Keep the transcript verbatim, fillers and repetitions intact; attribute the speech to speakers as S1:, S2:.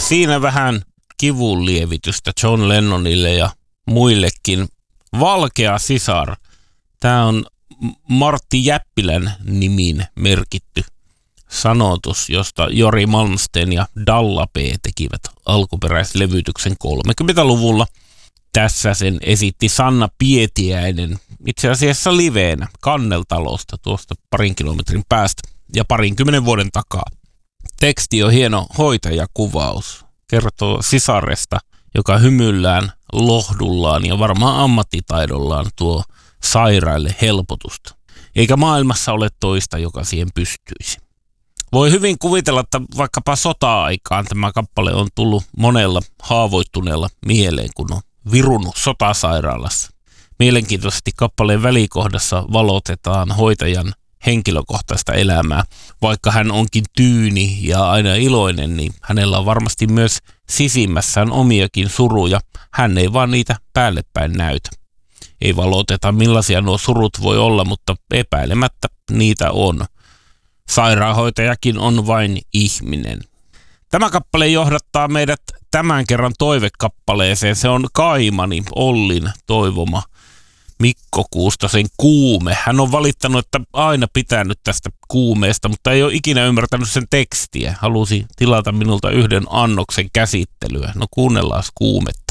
S1: siinä vähän kivunlievitystä John Lennonille ja muillekin. Valkea sisar. Tämä on Martti Jäppilän nimiin merkitty sanotus, josta Jori Malmsteen ja Dalla P tekivät alkuperäislevytyksen kolmekymmentäluvulla. Tässä sen esitti Sanna Pietiäinen itse asiassa liveenä Kanneltalosta tuosta parin kilometrin päästä ja parinkymmenen vuoden takaa. Teksti on hieno hoitajakuvaus. Kertoo sisaresta, joka hymyllään, lohdullaan ja varmaan ammattitaidollaan tuo sairaille helpotusta. Eikä maailmassa ole toista, joka siihen pystyisi. Voi hyvin kuvitella, että vaikkapa sota-aikaan tämä kappale on tullut monella haavoittuneella mieleen, kun on virunut sotasairaalassa. Mielenkiintoisesti kappaleen välikohdassa valotetaan hoitajan henkilökohtaista elämää. Vaikka hän onkin tyyni ja aina iloinen, niin hänellä on varmasti myös sisimmässään omiakin suruja. Hän ei vaan niitä päälle päin näytä. Ei valoteta millaisia nuo surut voi olla, mutta epäilemättä niitä on. Sairaanhoitajakin on vain ihminen. Tämä kappale johdattaa meidät tämän kerran toivekappaleeseen. Se on Kaimani Ollin toivoma Mikko Kuustosen Kuume. Hän on valittanut, että aina pitänyt tästä kuumeesta, mutta ei ole ikinä ymmärtänyt sen tekstiä. Halusi tilata minulta yhden annoksen käsittelyä. No kuunnellaan Kuumetta.